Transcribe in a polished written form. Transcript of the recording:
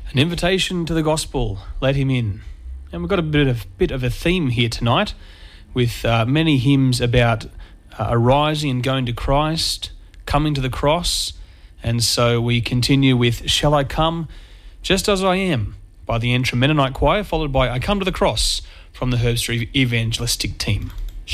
An invitation to the gospel. Let him in. And we've got a bit of a theme here tonight with many hymns about arising and going to Christ, coming to the cross. And so we continue with Shall I Come Just As I Am by the Entrim Mennonite Choir, followed by I Come to the Cross from the Herbstree Evangelistic Team.